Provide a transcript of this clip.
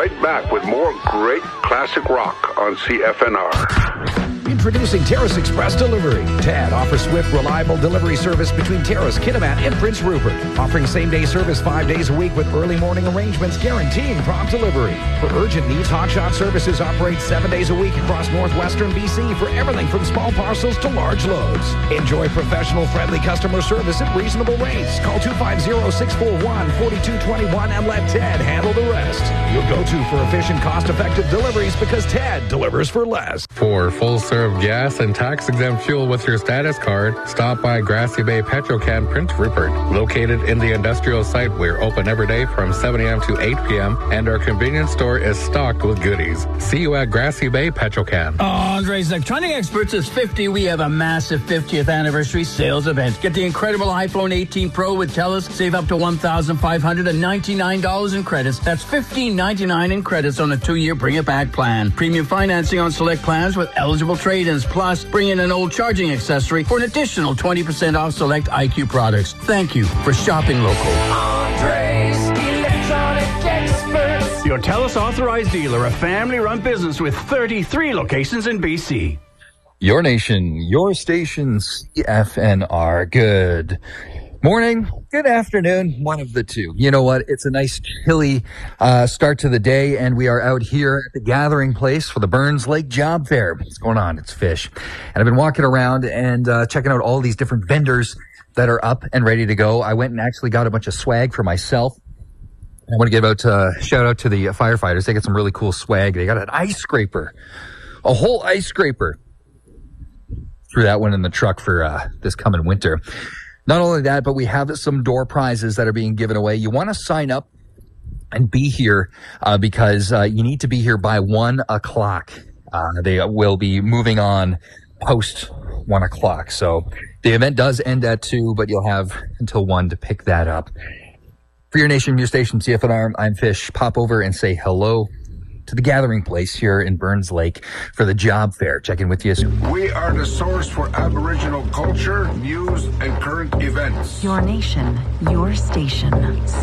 right back with more great classic rock on CFNR. Introducing Terrace Express Delivery. TAD offers swift, reliable delivery service between Terrace, Kitimat, and Prince Rupert. Offering same-day service 5 days a week with early morning arrangements guaranteeing prompt delivery. For urgent needs, Hotshot Services operates 7 days a week across northwestern BC for everything from small parcels to large loads. Enjoy professional, friendly customer service at reasonable rates. Call 250-641-4221 and let TAD handle the rest. Your go-to for efficient, cost-effective deliveries because TAD delivers for less. For full-serve gas and tax-exempt fuel with your status card, stop by Grassy Bay Petrocan Prince Rupert. Located in the industrial site, we're open every day from 7 a.m. to 8 p.m., and our convenience store is stocked with goodies. See you at Grassy Bay Petrocan. Andre's Electronic Experts is 50. We have a massive 50th anniversary sales event. Get the incredible iPhone 18 Pro with TELUS. Save up to $1,599 in credits. That's $1,599 in credits on a 2-year Bring It Back plan. Premium financing on select plans with eligible trade-ins. Plus, bring in an old charging accessory for an additional 20% off select IQ products. Thank you for shopping local. Andre's Electronic Experts. Your TELUS authorized dealer, a family-run business with 33 locations in BC. Your nation, your station, CFNR. Good morning, good afternoon, one of the two. You know what? It's a nice chilly start to the day, and we are out here at the gathering place for the Burns Lake Job Fair. What's going on? It's Fish. And I've been walking around and checking out all these different vendors that are up and ready to go. I went and actually got a bunch of swag for myself. I want to give out shout out to the firefighters. They got some really cool swag. They got an ice scraper, a whole ice scraper. Threw that one in the truck for this coming winter. Not only that, but we have some door prizes that are being given away. You want to sign up and be here because you need to be here by 1 o'clock. They will be moving on post 1 o'clock. So the event does end at 2, but you'll have until 1 to pick that up. For your nation, your station, CFNR, I'm Fish. Pop over and say hello to the gathering place here in Burns Lake for the job fair. Check in with you soon. We are the source for Aboriginal culture, news, and current events. Your nation, your station.